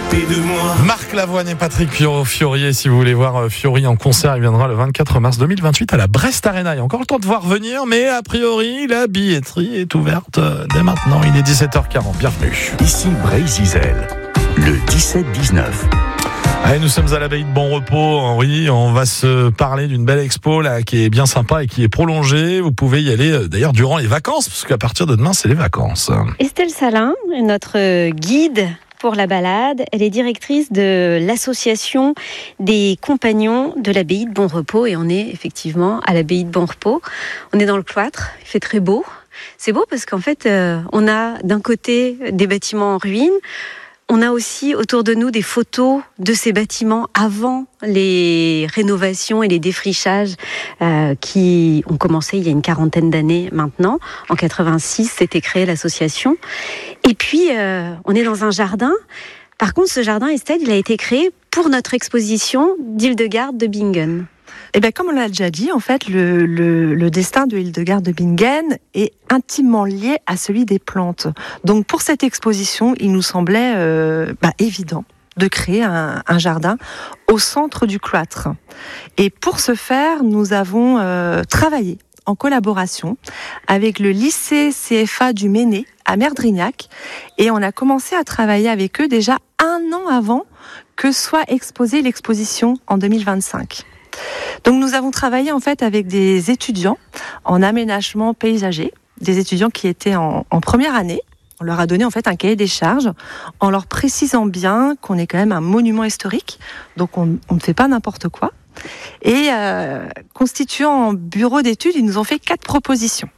s'occuper de moi. Marc Lavoine et Patrick Fiorier, si vous voulez voir Fiori en concert, il viendra le 24 mars 2028 à la Brest Arena. Il y a encore le temps de voir venir, mais a priori, la billetterie est ouverte dès maintenant. Il est 17h40. Bienvenue. Ici Brésil, le 17-19. Allez, nous sommes à l'abbaye de Bon Repos, Henri. On va se parler d'une belle expo là qui est bien sympa et qui est prolongée. Vous pouvez y aller d'ailleurs durant les vacances, parce qu'à partir de demain, c'est les vacances. Estelle Salin est notre guide pour la balade. Elle est directrice de l'association des compagnons de l'abbaye de Bon Repos, et on est effectivement à l'abbaye de Bon Repos. On est dans le cloître, il fait très beau. C'est beau parce qu'en fait, on a d'un côté des bâtiments en ruine. On a aussi autour de nous des photos de ces bâtiments avant les rénovations et les défrichages qui ont commencé il y a une quarantaine d'années maintenant. En 86, s'était créée l'association. Et puis, on est dans un jardin. Par contre, ce jardin, Estelle, il a été créé pour notre exposition d'Hildegarde de Bingen. Eh bien, comme on l'a déjà dit, en fait, le destin de Hildegard de Bingen est intimement lié à celui des plantes. Donc, pour cette exposition, il nous semblait évident de créer un jardin au centre du cloître. Et pour ce faire, nous avons travaillé en collaboration avec le lycée CFA du Méné à Merdrignac, et on a commencé à travailler avec eux déjà 1 an avant que soit exposée l'exposition en 2025. Donc nous avons travaillé en fait avec des étudiants en aménagement paysager, des étudiants qui étaient en première année. On leur a donné en fait un cahier des charges en leur précisant bien qu'on est quand même un monument historique, donc on ne fait pas n'importe quoi. Et constituant en bureau d'études, ils nous ont fait 4 propositions.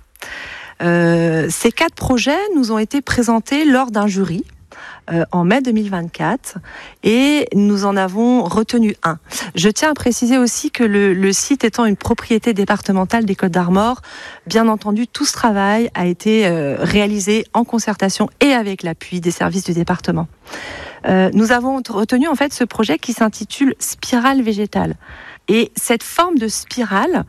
Ces 4 projets nous ont été présentés lors d'un jury en mai 2024, et nous en avons retenu un. Je tiens à préciser aussi que le site étant une propriété départementale des Côtes-d'Armor, bien entendu, tout ce travail a été réalisé en concertation et avec l'appui des services du département. Nous avons retenu en fait ce projet qui s'intitule Spirale végétale. Et cette forme de spirale,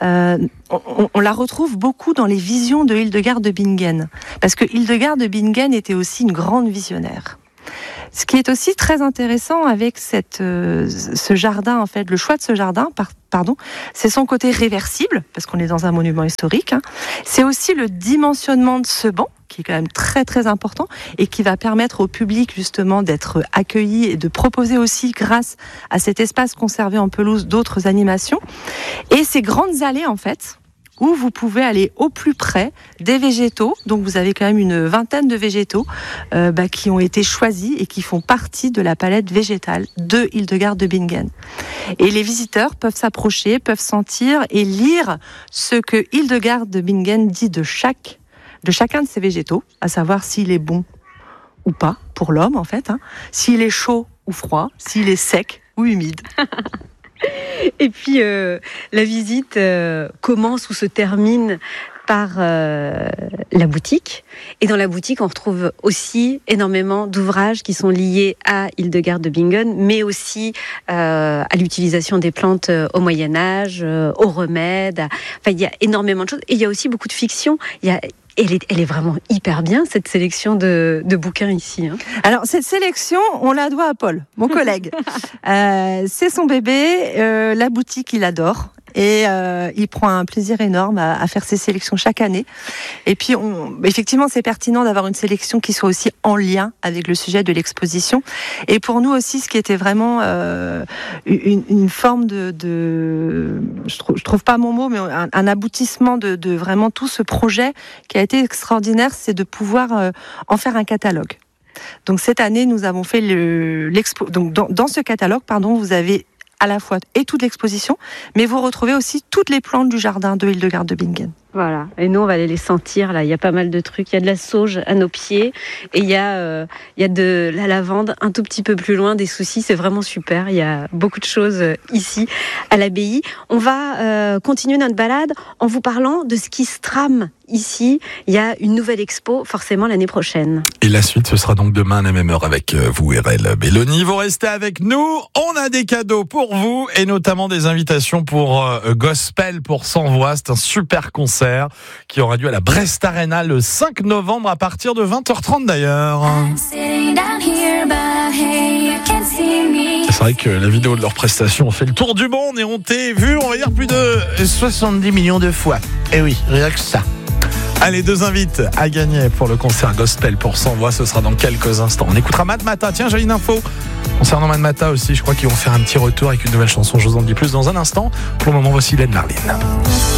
on la retrouve beaucoup dans les visions de Hildegard de Bingen, parce que Hildegard de Bingen était aussi une grande visionnaire. Ce qui est aussi très intéressant avec ce jardin, en fait, le choix de ce jardin, c'est son côté réversible, parce qu'on est dans un monument historique. C'est aussi le dimensionnement de ce banc, qui est quand même très très important, et qui va permettre au public justement d'être accueilli et de proposer aussi, grâce à cet espace conservé en pelouse, d'autres animations. Et ces grandes allées, en fait, où vous pouvez aller au plus près des végétaux. Donc vous avez quand même une 20aine de végétaux qui ont été choisis et qui font partie de la palette végétale de Hildegard de Bingen. Et les visiteurs peuvent s'approcher, peuvent sentir et lire ce que Hildegard de Bingen dit de chacun de ces végétaux, à savoir s'il est bon ou pas pour l'homme en fait, s'il est chaud ou froid, s'il est sec ou humide. Et puis, la visite commence ou se termine par la boutique. Et dans la boutique, on retrouve aussi énormément d'ouvrages qui sont liés à Hildegard de Bingen, mais aussi à l'utilisation des plantes au Moyen-Âge, aux remèdes. Enfin, il y a énormément de choses. Et il y a aussi beaucoup de fiction. Elle est vraiment hyper bien, cette sélection de bouquins ici. Alors, cette sélection, on la doit à Paul, mon collègue. C'est son bébé, la boutique, il adore. Et il prend un plaisir énorme à faire ses sélections chaque année. Et puis, effectivement, c'est pertinent d'avoir une sélection qui soit aussi en lien avec le sujet de l'exposition. Et pour nous aussi, ce qui était vraiment une forme je trouve pas mon mot, mais un aboutissement de vraiment tout ce projet qui a été extraordinaire, c'est de pouvoir en faire un catalogue. Donc cette année, nous avons fait l'expo. Donc dans ce catalogue, vous avez à la fois et toute l'exposition, mais vous retrouvez aussi toutes les plantes du jardin de Hildegard de Bingen. Voilà, et nous on va aller les sentir là, il y a pas mal de trucs, il y a de la sauge à nos pieds, et il y a de la lavande un tout petit peu plus loin, des soucis, c'est vraiment super, il y a beaucoup de choses ici à l'abbaye. On va continuer notre balade en vous parlant de ce qui se trame ici. Il y a une nouvelle expo forcément l'année prochaine. Et la suite, ce sera donc demain à la même heure avec vous, RL Belloni. Vous restez avec nous, on a des cadeaux pour vous, et notamment des invitations pour Gospel pour 100 voix, c'est un super concert qui aura lieu à la Brest Arena le 5 novembre à partir de 20h30 d'ailleurs. c'est vrai que la vidéo de leur prestation fait le tour du monde et ont été vus, on va dire, plus de 70 millions de fois. Eh oui, rien que ça. Allez, 2 invites à gagner pour le concert gospel pour 100 voix, ce sera dans quelques instants. On écoutera Mad Mata. Tiens, j'ai une info concernant Mad Mata aussi, je crois qu'ils vont faire un petit retour avec une nouvelle chanson, je vous en dis plus dans un instant. Pour le moment, voici Len Marlin.